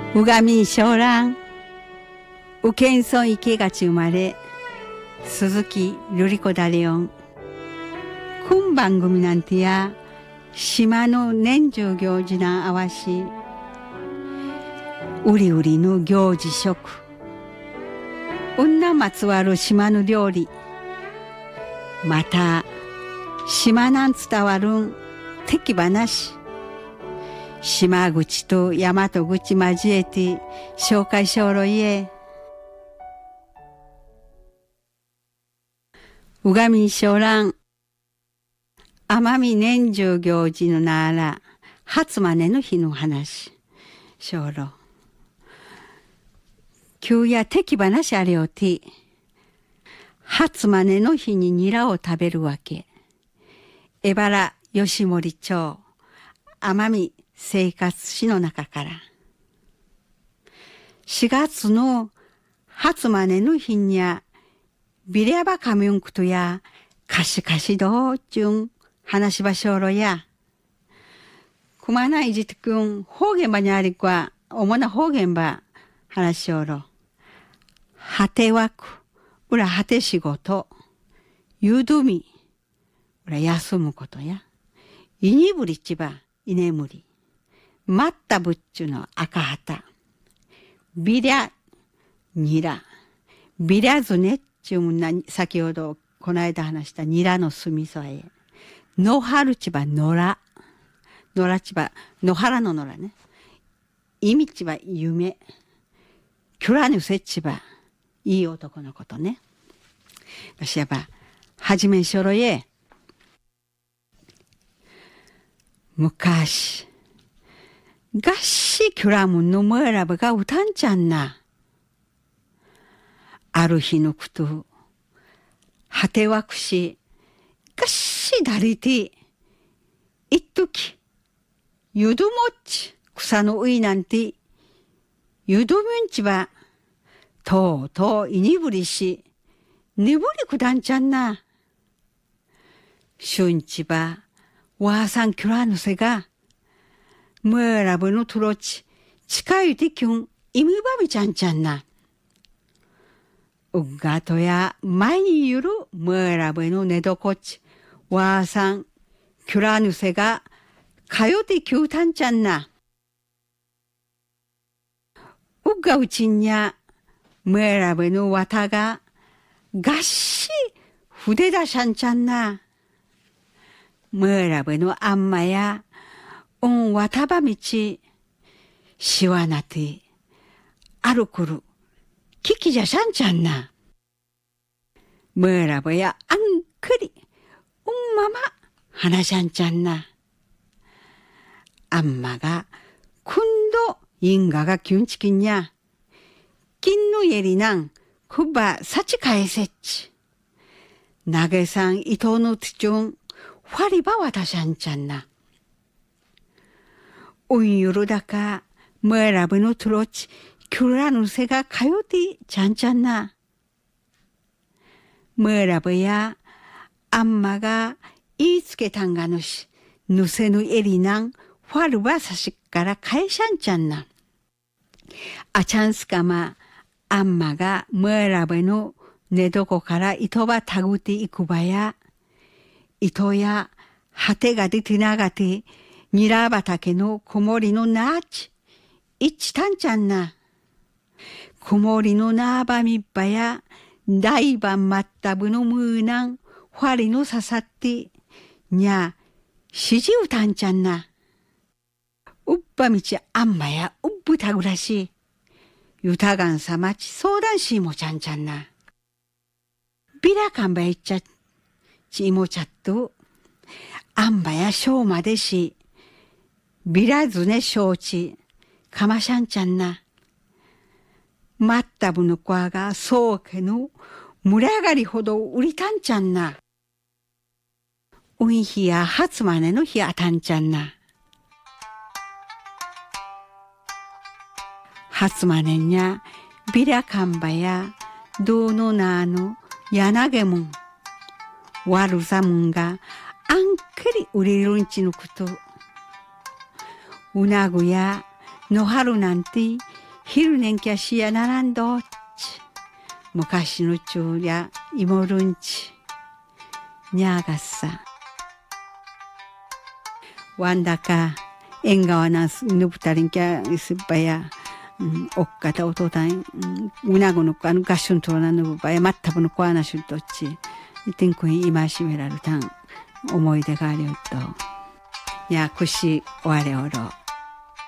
うがみんしょうらん、うけんそん池がち生まれ、鈴木瑠璃子だれよん。今番組なんてや、島の年中行事なあわし、うりうりの行事食、女まつわる島の料理、また、島なん伝わるん、敵話、島口と大和口交えて紹介しょろいえ。うがみしょらん。奄美年中行事のなら、初まねの日の話。しょろ。旧や敵話あれよて、初まねの日にニラを食べるわけ。江原吉森町、奄美生活史の中から。4月の初まねの日にゃ、ビレアバカミュンクとや、かしかしどうちゅん、話しばしょろや。くまないじてくん、方言ばにありこは、主な方言ば、話しょろ。果てわく、うら果て仕事、ゆどみ、うら休むことや。いにぶりちば、いねむり。まったぶっちゅの赤旗。ビリャ、ニラ。ビリャズネっちゅうもんな、先ほどこの間話したニラの酢味噌へ。野春ちば野良。野良ちば、野原の野良ね。意味ちば夢。キュラヌセちば、いい男のことね。わしやば、はじめしょろえ。昔。がっしキュラムンのもえらぶがうたんちゃんな。ある日のこと、果てわくし、がっしだりて、一時、ゆどもっち、草のういなんて、ゆどみんちば、とうとういにぶりし、ねぶりくだんちゃんな。しゅんちば、わあさんキュラヌセが、もえらぶのとろち、近いてきゅん、いみばびちゃんちゃんな。うがとや、前にゆる、もえらぶの寝床ち、わあさん、キュラヌセが、かよてきゅうたんちゃんな。うがうちんや、もえらぶのわたが、がっし、筆だしゃんちゃんな。もえらぶのあんまや、わたばみち、しわなて、あるくる、ききじゃしゃんちゃんな。もえらぼやあんくり、まま、はなしゃんちゃんな。あんまが、くんど、因果がきゅんちきんや。金のえりなん、くばさちかえせっち。なげさん、いとうのつちゅん、ファリばわたしゃんちゃんな。ゆるだか、もえらぶのとろち、きゅらぬせがかよてちゃんちゃんな。もえらぶや、あんまが、言いつけたんがぬし、ぬせぬえりなん、ファルばさしっからかえしゃんちゃんな。あちゃんすかま、あんまが、もえらぶの寝床から糸ばたぐていくばや、糸や、果てが出てながて、ニラ畑のこもりのなあち、いちたんちゃんな。こもりのなあばみっばや、大番まったぶのむうなん、ファリのささって、にゃ、しじうたんちゃんな。うっばみちあんまやうっぶたぐらし、ゆたがんさまち相談しもちゃんちゃんな。ビラかんばいっちゃ、ちもちゃっと、あんばやしょうまでし、ビラずねしょうち、かましゃんちゃんな。まったぶのこわがそうけの、むらがりほどうりたんちゃんな。ういひやはつまねのひあたんちゃんな。はつまねんや、ビラかんばや、どうのなあの、やなげもん。わるさもんが、あんくりうりるんちのこと。うなぐや、のはるなんて、 昼年きゃしやならんどっち。昔の中やいもるんち。にゃがっさ。わんだか、縁側なす、ぬぶたりんきゃすっばや、おっかたおとたん、うなごのかのがしゅんとらなぬぶばや、まったぶのこわなしゅんとっち。いてんくん今しめられたん、思い出がありよっと。や、くし、われおろ。